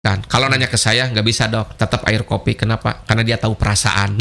Kan, kalau nanya ke saya nggak bisa dok, tetap air kopi. Kenapa? Karena dia tahu perasaan.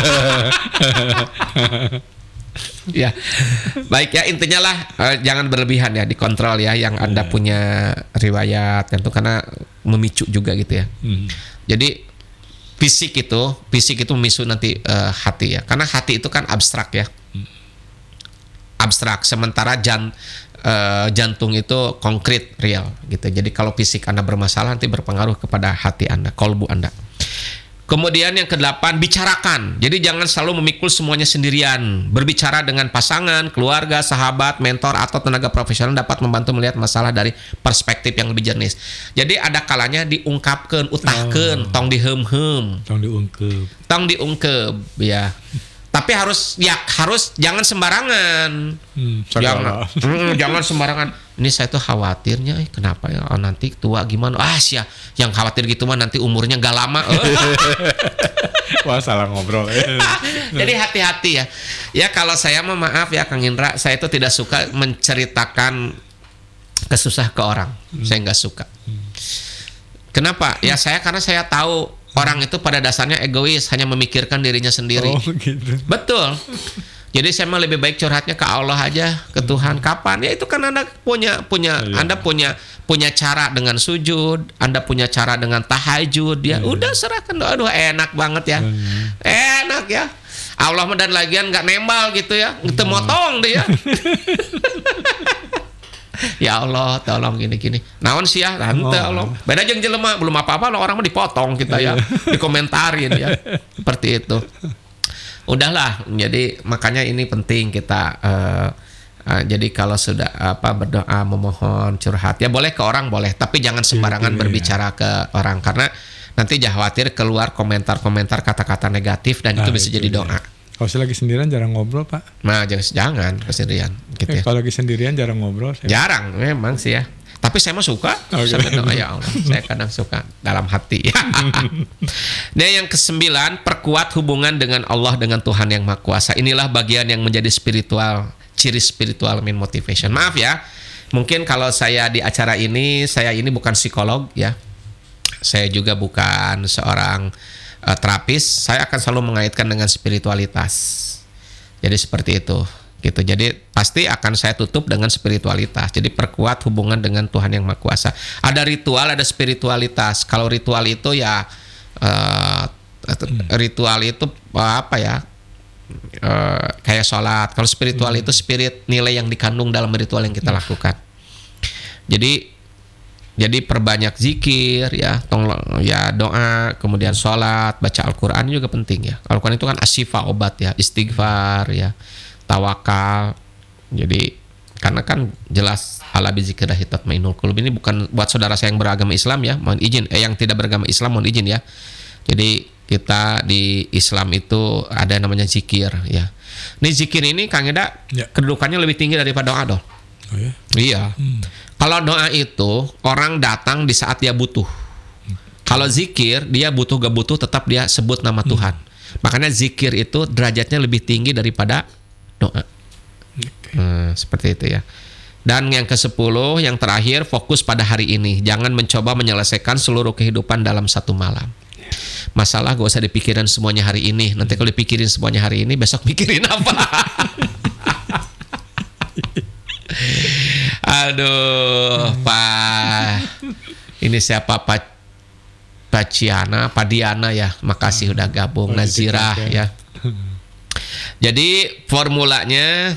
Ya, baik ya, intinya lah jangan berlebihan ya, dikontrol ya yang Anda punya riwayat tentu, karena memicu juga gitu ya. Jadi fisik itu memicu nanti hati ya, karena hati itu kan abstrak ya, abstrak. Sementara jantung itu konkret, real gitu. Jadi kalau fisik Anda bermasalah nanti berpengaruh kepada hati Anda, kolbu Anda. Kemudian yang ke-8, bicarakan. Jadi jangan selalu memikul semuanya sendirian. Berbicara dengan pasangan, keluarga, sahabat, mentor, atau tenaga profesional dapat membantu melihat masalah dari perspektif yang lebih jernih. Jadi ada kalanya diungkapkan, utahkan, tong dihem-hem. Tong diungkep, ya. Tapi harus jangan sembarangan. Jangan sembarangan. Ini saya tuh khawatirnya, kenapa ya nanti tua gimana? Yang khawatir gitu mah nanti umurnya gak lama. Wah, salah ngobrol. Jadi hati-hati ya. Ya kalau saya mah maaf ya Kang Indra, saya itu tidak suka menceritakan kesusah ke orang. Saya nggak suka. Kenapa? Ya karena saya tahu orang itu pada dasarnya egois, hanya memikirkan dirinya sendiri. Oh, gitu. Betul. Jadi saya mah lebih baik curhatnya ke Allah aja, ke Tuhan. Kapan? Ya itu kan Anda Anda punya cara dengan sujud, Anda punya cara dengan tahajud, ya udah serahkan doa. Aduh, enak banget ya. Enak ya. Allah dan lagian nggak nembal gitu ya, gitu motong dia. Ya Allah, tolong gini-gini. Naon sih ya, tante Allah. Beda jeung jelema, belum apa-apa lo orang mah dipotong kita ya, dikomentarin ya. Seperti itu. Udahlah, jadi makanya ini penting kita jadi kalau sudah berdoa, memohon, curhat ya boleh ke orang boleh, tapi jangan sembarangan berbicara ke orang, karena nanti khawatir keluar komentar-komentar kata-kata negatif dan itu bisa jadi doa. Kalau saya lagi sendirian jarang ngobrol, Pak. Nah, jangan kesendirian gitu ya. Kalau lagi sendirian jarang ngobrol. Jarang memang sih ya. Tapi saya mah suka. Sampai doa ya Allah. Saya kadang suka dalam hati. Nah, yang ke-9, perkuat hubungan dengan Allah, dengan Tuhan yang Maha Kuasa. Inilah bagian yang menjadi ciri spiritual main motivation. Maaf ya. Mungkin kalau saya di acara ini, saya ini bukan psikolog ya. Saya juga bukan seorang terapis. Saya akan selalu mengaitkan dengan spiritualitas. Jadi seperti itu. Gitu. Jadi pasti akan saya tutup dengan spiritualitas. Jadi perkuat hubungan dengan Tuhan yang Maha Kuasa. Ada ritual, ada spiritualitas. Kalau ritual itu ya ritual itu apa ya? Kayak sholat. Kalau spiritual itu spirit, nilai yang dikandung dalam ritual yang kita lakukan. Jadi perbanyak zikir ya, doa, kemudian sholat, baca Al-Quran juga penting ya. Al-Quran itu kan asyifa, obat ya, istighfar ya, tawakal. Jadi karena kan jelas ala bizikrillah tatmainnul qulub, ini bukan buat saudara saya yang beragama Islam ya, mohon izin, yang tidak beragama Islam mohon izin ya. Jadi kita di Islam itu ada namanya zikir ya. Nih zikir ini Kang Eda kedudukannya lebih tinggi daripada doa dong. Oh ya? Iya. Kalau doa itu orang datang di saat dia butuh. Kalau zikir dia butuh gak butuh tetap dia sebut nama Tuhan. Makanya zikir itu derajatnya lebih tinggi daripada doa. Seperti itu ya. Dan yang ke-10, yang terakhir, fokus pada hari ini. Jangan mencoba menyelesaikan seluruh kehidupan dalam satu malam. Masalah gak usah dipikirin semuanya hari ini. Nanti kalau dipikirin semuanya hari ini, besok mikirin apa? Aduh, Pak. Ini siapa, Pak Ciana, Pak Diana ya. Makasih udah gabung. Nazirah ya. Jadi formulanya,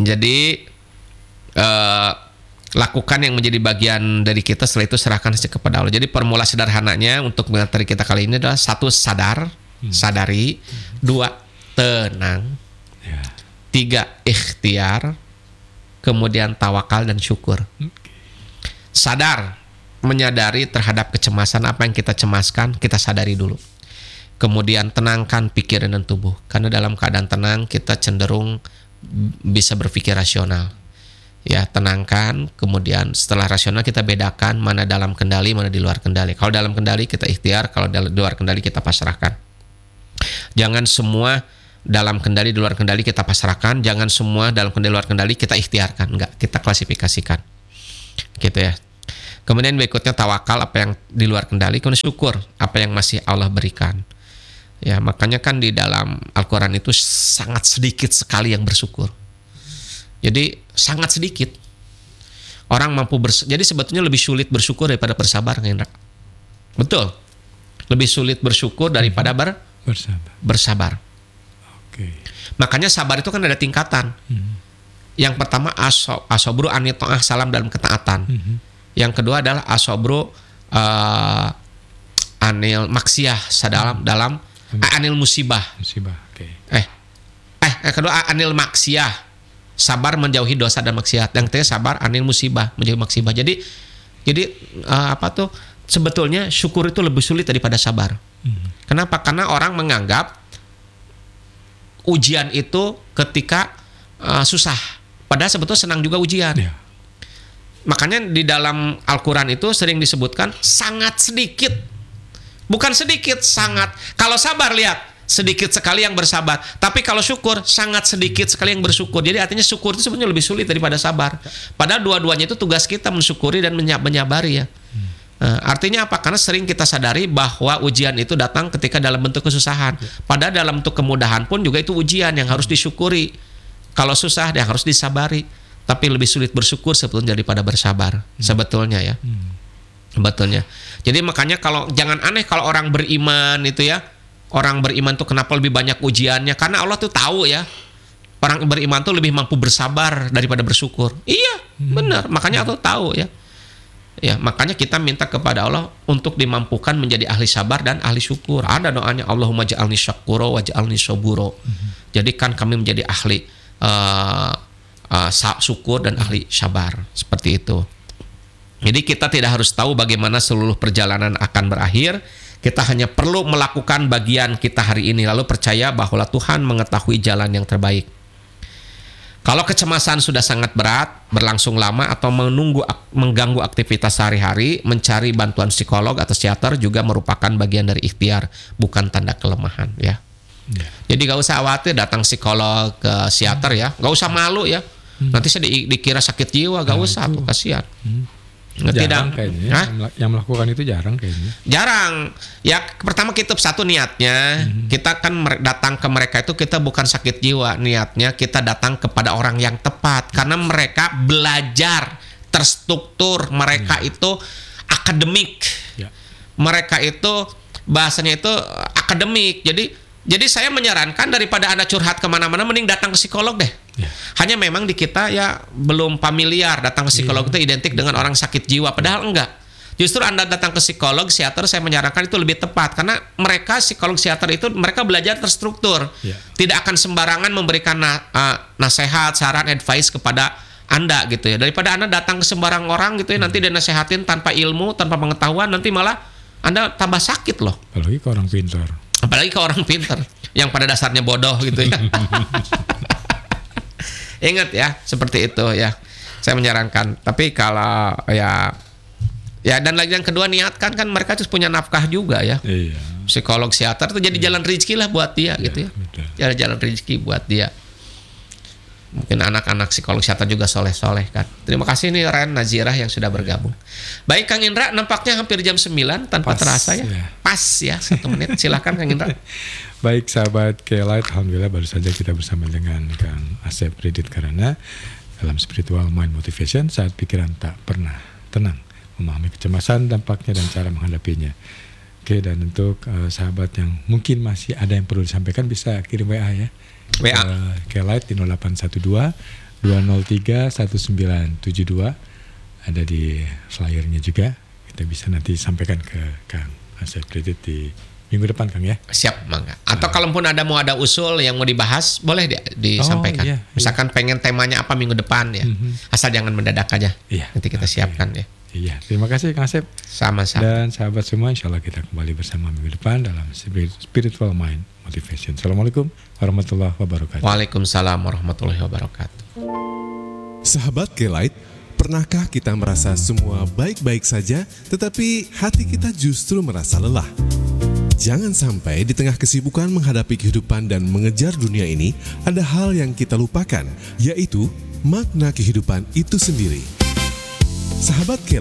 lakukan yang menjadi bagian dari kita, setelah itu serahkan saja kepada Allah. Jadi formula sederhananya untuk materi kita kali ini adalah 1, sadari, 2, tenang, 3, ikhtiar, kemudian tawakal dan syukur. Sadar, menyadari terhadap kecemasan, apa yang kita cemaskan, kita sadari dulu. Kemudian tenangkan pikiran dan tubuh, karena dalam keadaan tenang kita cenderung bisa berpikir rasional. Ya, tenangkan, kemudian setelah rasional kita bedakan mana dalam kendali, mana di luar kendali. Kalau dalam kendali kita ikhtiar, kalau di luar kendali kita pasrahkan. Jangan semua dalam kendali, di luar kendali kita pasrahkan. Jangan semua dalam kendali, luar kendali kita ikhtiarkan. Enggak, kita klasifikasikan. Gitu ya. Kemudian berikutnya tawakal apa yang di luar kendali, kemudian syukur apa yang masih Allah berikan. Ya, makanya kan di dalam Al-Qur'an itu sangat sedikit sekali yang bersyukur. Jadi sangat sedikit orang mampu jadi sebetulnya lebih sulit bersyukur daripada bersabar, Indra. Betul. Lebih sulit bersyukur daripada bersabar. Oke. Makanya sabar itu kan ada tingkatan. Yang pertama asobru anitoah, salam dalam ketaatan. Yang kedua adalah asobru anil maksiyah, dalam anil musibah. Oke. Kedua anil maksiyah, sabar menjauhi dosa dan maksiat. Yang ketiga sabar anil musibah, menjauhi maksibah. Jadi sebetulnya syukur itu lebih sulit daripada sabar. Kenapa? Karena orang menganggap ujian itu ketika susah, padahal sebetulnya senang juga ujian. Ya. Makanya di dalam Al-Quran itu sering disebutkan sangat sedikit. Bukan sedikit, sangat. Kalau sabar, lihat, sedikit sekali yang bersabar. Tapi kalau syukur, sangat sedikit sekali yang bersyukur. Jadi artinya syukur itu sebenarnya lebih sulit daripada sabar. Padahal dua-duanya itu tugas kita mensyukuri dan menyabari ya. Artinya apa? Karena sering kita sadari bahwa ujian itu datang ketika dalam bentuk kesusahan. Padahal dalam bentuk kemudahan pun juga itu ujian yang harus disyukuri. Kalau susah, yang harus disabari. Tapi lebih sulit bersyukur sebetulnya daripada bersabar. Sebetulnya ya. Sebetulnya. Jadi makanya jangan aneh kalau orang beriman itu ya. Orang beriman tuh kenapa lebih banyak ujiannya? Karena Allah tuh tahu ya. Orang beriman tuh lebih mampu bersabar daripada bersyukur. Iya, benar. Makanya Allah tahu ya. Ya, makanya kita minta kepada Allah untuk dimampukan menjadi ahli sabar dan ahli syukur. Ada doanya, Allahumma ja'alni syakuro wa ja'alni soburo. Jadikan kami menjadi ahli syukur dan ahli sabar. Seperti itu. Jadi kita tidak harus tahu bagaimana seluruh perjalanan akan berakhir. Kita hanya perlu melakukan bagian kita hari ini, lalu percaya bahwa Tuhan mengetahui jalan yang terbaik. Kalau kecemasan sudah sangat berat, berlangsung lama atau mengganggu aktivitas sehari-hari, mencari bantuan psikolog atau psikiater juga merupakan bagian dari ikhtiar, bukan tanda kelemahan ya. Jadi gak usah khawatir datang psikolog ke psikiater ya, gak usah malu ya. Nanti saya dikira sakit jiwa, gak usah tuh, kasihan. Jarang kayaknya. Yang melakukan itu jarang kayaknya. Jarang. Ya pertama kita satu niatnya, kita kan datang ke mereka itu kita bukan sakit jiwa, niatnya kita datang kepada orang yang tepat karena mereka belajar terstruktur, mereka itu akademik. Mereka itu bahasanya itu akademik. Jadi saya menyarankan daripada Anda curhat kemana-mana, mending datang ke psikolog deh. Hanya memang di kita ya belum familiar datang ke psikolog itu identik dengan orang sakit jiwa, padahal enggak. Justru Anda datang ke psikolog, psikiater, saya menyarankan itu lebih tepat karena mereka psikolog, psikiater itu mereka belajar terstruktur, tidak akan sembarangan memberikan nasihat, saran, advice kepada Anda gitu ya. Daripada Anda datang ke sembarang orang gitu ya, nanti dia nasehatin tanpa ilmu, tanpa pengetahuan, nanti malah Anda tambah sakit loh. Apalagi ke orang pintar. Apalagi ke orang pintar yang pada dasarnya bodoh gitu ya. Ingat ya, seperti itu ya. Saya menyarankan. Tapi kalau ya dan lagi yang kedua, niatkan kan mereka harus punya nafkah juga ya. Iya. Psikolog, psikiater itu jadi jalan rezeki lah buat dia gitu ya. Jadi jalan rezeki buat dia. Mungkin anak-anak psikolog, psikiater juga soleh-soleh kan. Terima kasih nih Ren Nazirah yang sudah bergabung. Baik Kang Indra, nampaknya hampir jam 9 tanpa terasa ya. Pas ya, 1 menit. Silakan Kang Indra. Baik sahabat K-Light, alhamdulillah baru saja kita bersama dengan Kang Asep Ridit Karana dalam Spiritual Mind Motivation saat pikiran tak pernah tenang, memahami kecemasan, dampaknya dan cara menghadapinya. Oke, dan untuk sahabat yang mungkin masih ada yang perlu disampaikan bisa kirim WA ya. WA K-Light di 0812 203 1972, ada di flyernya juga. Kita bisa nanti sampaikan ke Kang Asep Ridit di minggu depan Kang ya. Siap, mangga. Atau kalaupun mau ada usul yang mau dibahas, boleh disampaikan. Iya. Misalkan pengen temanya apa minggu depan ya. Asal jangan mendadak aja. Iya. Nanti kita siapkan ya. Iya, terima kasih Kang Asep. Sama-sama. Dan sahabat semua, insya Allah kita kembali bersama minggu depan dalam Spiritual Mind Motivation. Assalamualaikum warahmatullahi wabarakatuh. Waalaikumsalam warahmatullahi wabarakatuh. Sahabat K-Light, pernahkah kita merasa semua baik-baik saja, tetapi hati kita justru merasa lelah? Jangan sampai di tengah kesibukan menghadapi kehidupan dan mengejar dunia ini, ada hal yang kita lupakan, yaitu makna kehidupan itu sendiri. Sahabat K-Light,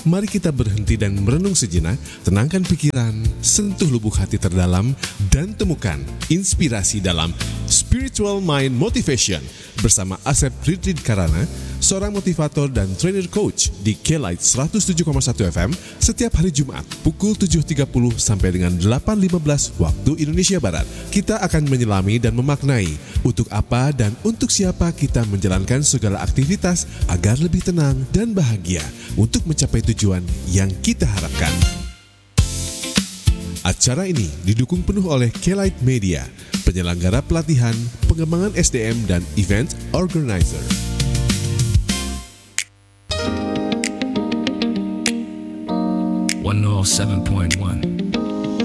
Mari kita berhenti dan merenung sejenak, tenangkan pikiran, sentuh lubuk hati terdalam, dan temukan inspirasi dalam Spiritual Mind Motivation bersama Asep Ridrid Karana, seorang motivator dan trainer coach di K-Light 107,1 FM setiap hari Jumat pukul 7.30 sampai dengan 8.15 waktu Indonesia Barat. Kita akan menyelami dan memaknai untuk apa dan untuk siapa kita menjalankan segala aktivitas agar lebih tenang dan bahagia untuk mencapai tujuan yang kita harapkan. Acara ini didukung penuh oleh K-Light Media, penyelenggara pelatihan, pengembangan SDM, dan event organizer. One oh seven point one.